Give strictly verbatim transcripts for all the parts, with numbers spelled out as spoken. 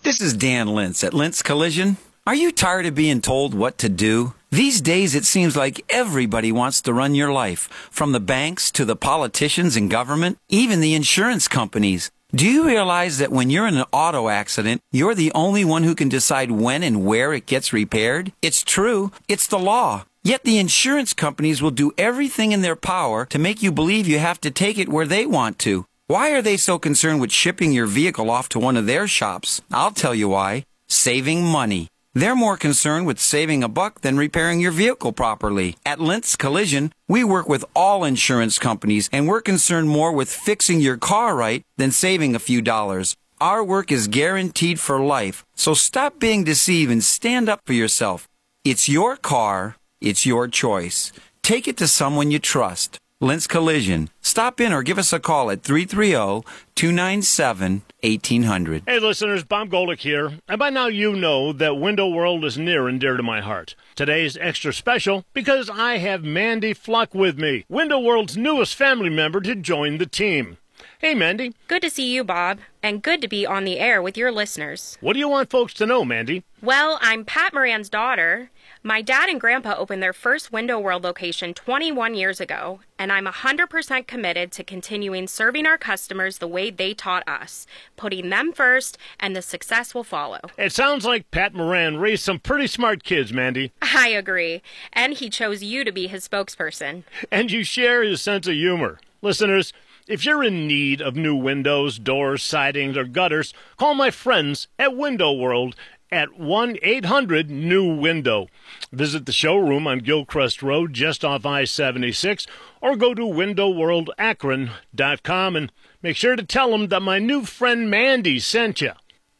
This is Dan Lintz at Lintz Collision. Are you tired of being told what to do? These days it seems like everybody wants to run your life, from the banks to the politicians and government, even the insurance companies. Do you realize that when you're in an auto accident, you're the only one who can decide when and where it gets repaired? It's true. It's the law. Yet the insurance companies will do everything in their power to make you believe you have to take it where they want to. Why are they so concerned with shipping your vehicle off to one of their shops? I'll tell you why. Saving money. They're more concerned with saving a buck than repairing your vehicle properly. At Lintz Collision, we work with all insurance companies, and we're concerned more with fixing your car right than saving a few dollars. Our work is guaranteed for life, so stop being deceived and stand up for yourself. It's your car. It's your choice. Take it to someone you trust. Lintz Collision. Stop in or give us a call at three three zero, two nine seven, one eight zero zero. Hey listeners, Bob Golick here, and by now you know that Window World is near and dear to my heart. Today's extra special because I have Mandy Fluck with me, Window World's newest family member to join the team. Hey Mandy. Good to see you, Bob, and good to be on the air with your listeners. What do you want folks to know, Mandy? Well, I'm Pat Moran's daughter. My dad and grandpa opened their first Window World location twenty-one years ago, and I'm one hundred percent committed to continuing serving our customers the way they taught us, putting them first, and the success will follow. It sounds like Pat Moran raised some pretty smart kids, Mandy. I agree, and he chose you to be his spokesperson. And you share his sense of humor. Listeners, if you're in need of new windows, doors, sidings, or gutters, call my friends at Window World at one eight hundred new window. Visit the showroom on Gilcrest Road just off I seventy-six or go to window world akron dot com and make sure to tell them that my new friend Mandy sent you.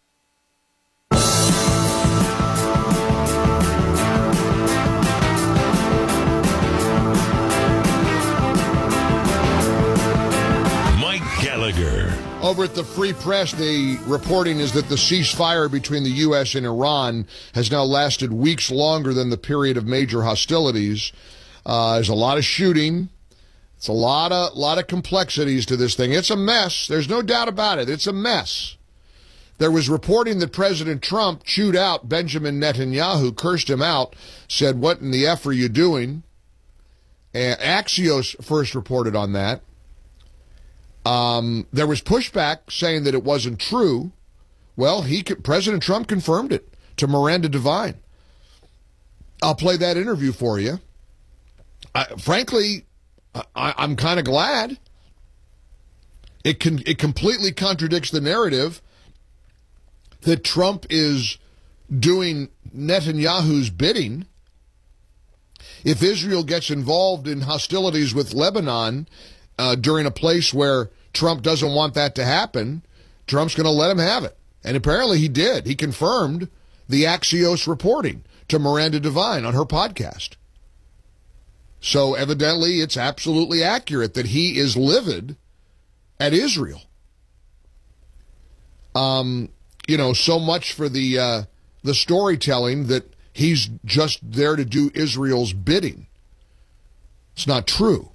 Mike Gallagher. Over at the Free Press, the reporting is that the ceasefire between the U S and Iran has now lasted weeks longer than the period of major hostilities. Uh, there's a lot of shooting. It's a lot of, lot of complexities to this thing. It's a mess. There's no doubt about it. It's a mess. There was reporting that President Trump chewed out Benjamin Netanyahu, cursed him out, said, "What in the F are you doing?" And Axios first reported on that. Um, there was pushback saying that it wasn't true. Well, he President Trump confirmed it to Miranda Devine. I'll play that interview for you. I, frankly, I, I'm kind of glad. It can it completely contradicts the narrative that Trump is doing Netanyahu's bidding. If Israel gets involved in hostilities with Lebanon uh, during a place where Trump doesn't want that to happen, Trump's going to let him have it. And apparently he did. He confirmed the Axios reporting to Miranda Devine on her podcast. So evidently it's absolutely accurate that he is livid at Israel. Um, you know, so much for the uh, the storytelling that he's just there to do Israel's bidding. It's not true.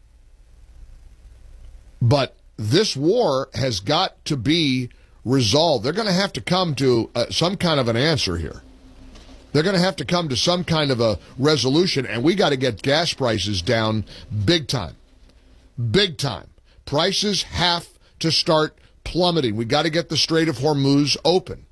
But this war has got to be resolved. They're going to have to come to uh, some kind of an answer here. They're going to have to come to some kind of a resolution, and we got to get gas prices down big time. Big time. Prices have to start plummeting. We got to get the Strait of Hormuz open.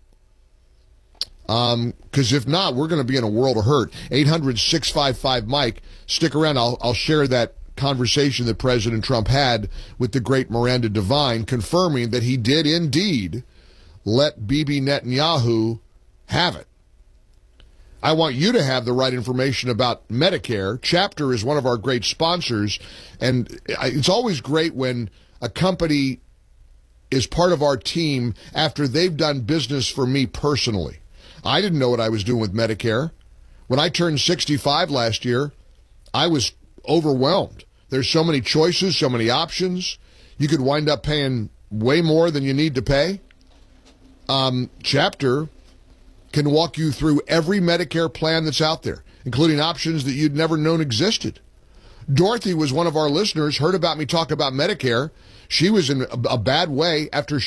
Um, because if not, we're going to be in a world of hurt. eight hundred, six five five, Mike. Stick around. I'll, I'll share that conversation that President Trump had with the great Miranda Devine, confirming that he did indeed let Bibi Netanyahu have it. I want you to have the right information about Medicare. Chapter is one of our great sponsors, and it's always great when a company is part of our team after they've done business for me personally. I didn't know what I was doing with Medicare. When I turned sixty-five last year, I was overwhelmed. There's so many choices, so many options. You could wind up paying way more than you need to pay. Um, Chapter can walk you through every Medicare plan that's out there, including options that you'd never known existed. Dorothy was one of our listeners, heard about me talk about Medicare. She was in a, a bad way after she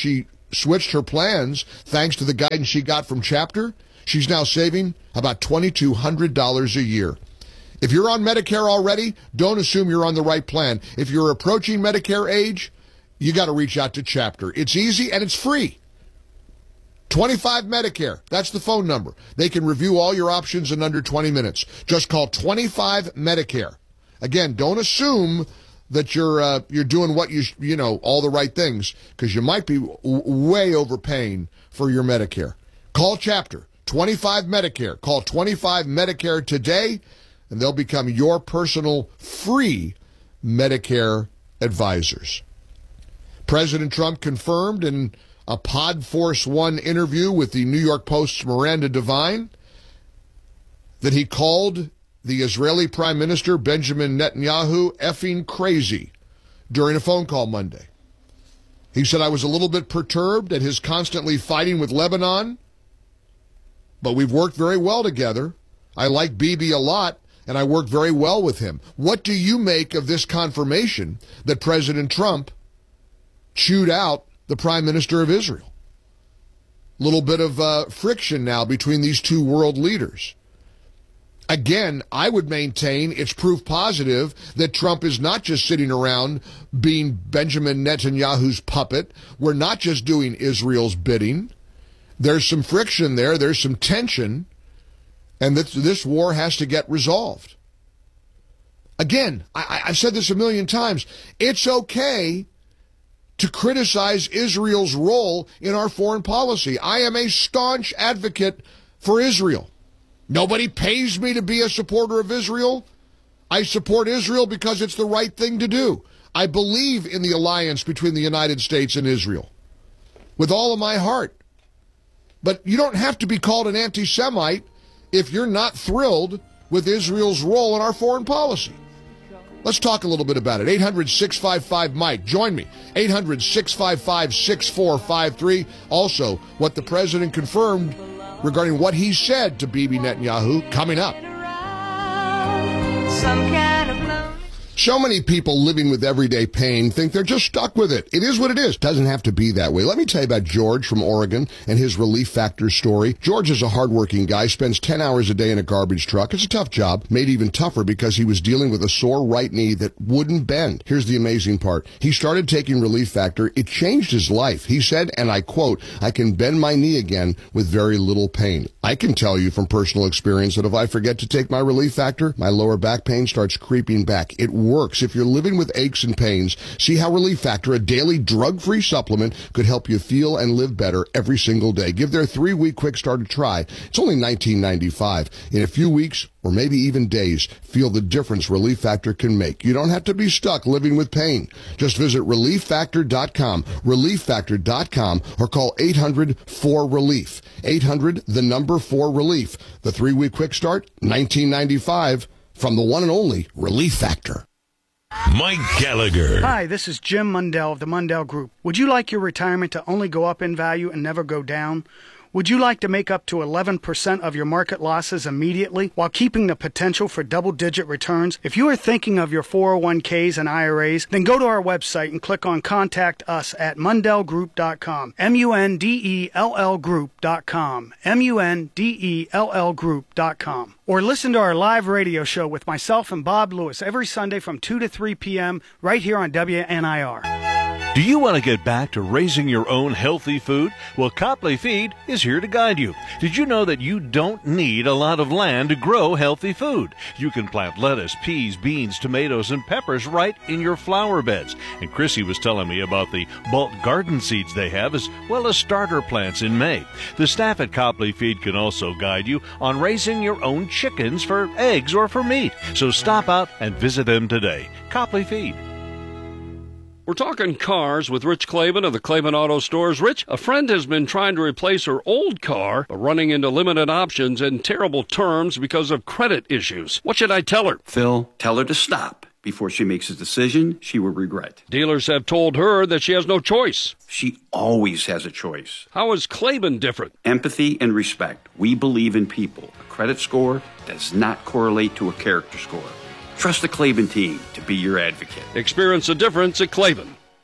switched her plans thanks to the guidance she got from Chapter, she's now saving about two thousand two hundred dollars a year. If you're on Medicare already, don't assume you're on the right plan. If you're approaching Medicare age, you got to reach out to Chapter. It's easy and it's free. twenty-five Medicare. That's the phone number. They can review all your options in under twenty minutes. Just call twenty-five Medicare. Again, don't assume that you're uh, you're doing what you you know all the right things, because you might be w- way overpaying for your Medicare. Call Chapter twenty-five Medicare. Call twenty-five Medicare today, and they'll become your personal free Medicare advisors. President Trump confirmed in a Pod Force One interview with the New York Post's Miranda Devine that he called the Israeli Prime Minister Benjamin Netanyahu effing crazy during a phone call Monday. He said, I was a little bit perturbed at his constantly fighting with Lebanon, but we've worked very well together. I like Bibi a lot, and I work very well with him. What do you make of this confirmation that President Trump chewed out the Prime Minister of Israel? A little bit of uh, friction now between these two world leaders. Again, I would maintain it's proof positive that Trump is not just sitting around being Benjamin Netanyahu's puppet. We're not just doing Israel's bidding. There's some friction there. There's some tension. And this, this war has to get resolved. Again, I, I've said this a million times. It's okay to criticize Israel's role in our foreign policy. I am a staunch advocate for Israel. Nobody pays me to be a supporter of Israel. I support Israel because it's the right thing to do. I believe in the alliance between the United States and Israel with all of my heart. But you don't have to be called an anti-Semite if you're not thrilled with Israel's role in our foreign policy. Let's talk a little bit about it. eight hundred, six five five, Mike. Join me. eight hundred, six five five, six four five three. Also, what the president confirmed regarding what he said to Bibi Netanyahu coming up. Some kind of love. So many people living with everyday pain think they're just stuck with it. It is what it is. Doesn't have to be that way. Let me tell you about George from Oregon and his Relief Factor story. George is a hardworking guy, spends ten hours a day in a garbage truck. It's a tough job, made even tougher because he was dealing with a sore right knee that wouldn't bend. Here's the amazing part. He started taking Relief Factor. It changed his life. He said, and I quote, I can bend my knee again with very little pain. I can tell you from personal experience that if I forget to take my Relief Factor, my lower back pain starts creeping back. It works. If you're living with aches and pains, see how Relief Factor, a daily drug-free supplement, could help you feel and live better every single day. Give their three-week quick start a try. It's only nineteen ninety-five. In a few weeks, or maybe even days, feel the difference Relief Factor can make. You don't have to be stuck living with pain. Just visit relief factor dot com, relief factor dot com, or call eight hundred four relief. eight hundred, the number four relief. The three-week quick start, nineteen ninety-five, from the one and only Relief Factor. Mike Gallagher. Hi, this is Jim Mundell of the Mundell Group. Would you like your retirement to only go up in value and never go down? Would you like to make up to eleven percent of your market losses immediately while keeping the potential for double-digit returns? If you are thinking of your four oh one k's and I R As, then go to our website and click on Contact Us at mundell group dot com. M U N D E L L group dot com. M U N D E L L group dot com. Or listen to our live radio show with myself and Bob Lewis every Sunday from two to three p.m. right here on W N I R. Do you want to get back to raising your own healthy food? Well, Copley Feed is here to guide you. Did you know that you don't need a lot of land to grow healthy food? You can plant lettuce, peas, beans, tomatoes, and peppers right in your flower beds. And Chrissy was telling me about the bulk garden seeds they have, as well as starter plants in May. The staff at Copley Feed can also guide you on raising your own chickens for eggs or for meat. So stop out and visit them today. Copley Feed. We're talking cars with Rich Clavin of the Clavin Auto Stores. Rich, a friend has been trying to replace her old car, but running into limited options and terrible terms because of credit issues. What should I tell her? Phil, tell her to stop. Before she makes a decision she will regret. Dealers have told her that she has no choice. She always has a choice. How is Clavin different? Empathy and respect. We believe in people. A credit score does not correlate to a character score. Trust the Clavin team to be your advocate. Experience the difference at Clavin.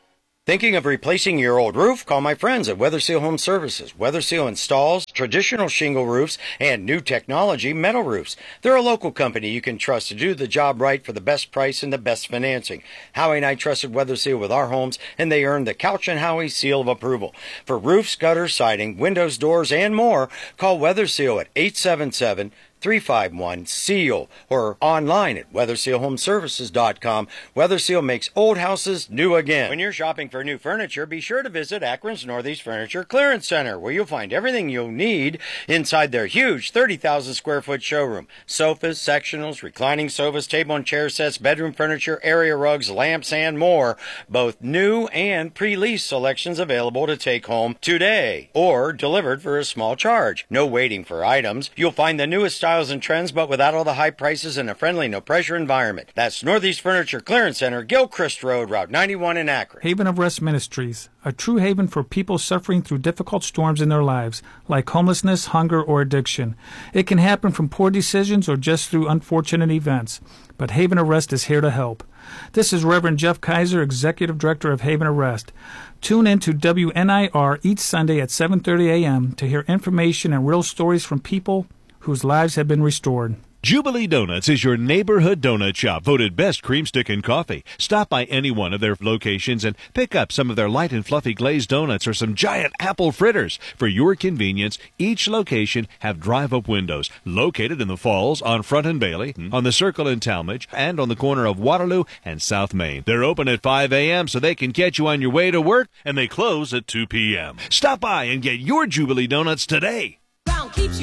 Thinking of replacing your old roof? Call my friends at WeatherSeal Home Services. WeatherSeal installs traditional shingle roofs and new technology metal roofs. They're a local company you can trust to do the job right for the best price and the best financing. Howie and I trusted WeatherSeal with our homes, and they earned the Couch and Howie seal of approval. For roofs, gutters, siding, windows, doors, and more, call WeatherSeal at eight seven seven, three five one, SEAL or online at weather seal home services dot com. WeatherSeal makes old houses new again. When you're shopping for new furniture, be sure to visit Akron's Northeast Furniture Clearance Center, where you'll find everything you'll need inside their huge thirty thousand square foot showroom. Sofas, sectionals, reclining sofas, table and chair sets, bedroom furniture, area rugs, lamps, and more. Both new and pre-leased selections available to take home today or delivered for a small charge. No waiting for items. You'll find the newest styles and trends, but without all the high prices in a friendly, no-pressure environment. That's Northeast Furniture Clearance Center, Gilchrist Road, Route ninety-one in Akron. Haven of Rest Ministries, a true haven for people suffering through difficult storms in their lives, like homelessness, hunger, or addiction. It can happen from poor decisions or just through unfortunate events, but Haven of Rest is here to help. This is Reverend Jeff Kaiser, Executive Director of Haven of Rest. Tune in to W N I R each Sunday at seven thirty a.m. to hear information and real stories from people whose lives have been restored. Jubilee Donuts is your neighborhood donut shop, voted best cream stick and coffee. Stop by any one of their locations and pick up some of their light and fluffy glazed donuts or some giant apple fritters. For your convenience, each location have drive-up windows located in the Falls, on Front and Bailey, on the Circle in Talmadge, and on the corner of Waterloo and South Main. They're open at five a.m. so they can get you on your way to work, and they close at two p.m. Stop by and get your Jubilee Donuts today. Keeps you